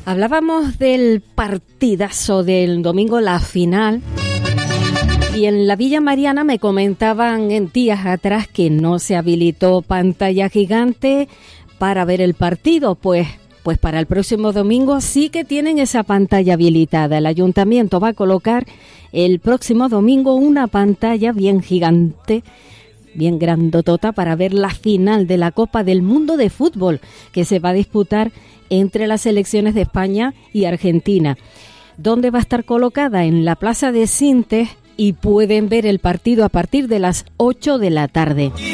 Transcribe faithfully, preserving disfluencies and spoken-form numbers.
Hablábamos del partidazo del domingo, la final, y en la Villa Mariana me comentaban en días atrás que no se habilitó pantalla gigante para ver el partido. Pues, pues para el próximo domingo sí que tienen esa pantalla habilitada. El ayuntamiento va a colocar el próximo domingo una pantalla bien gigante, bien grandotota, para ver la final de la Copa del Mundo de Fútbol, que se va a disputar entre las selecciones de España y Argentina. ¿Dónde va a estar colocada? En la Plaza de Sintes, y pueden ver el partido a partir de las ocho de la tarde.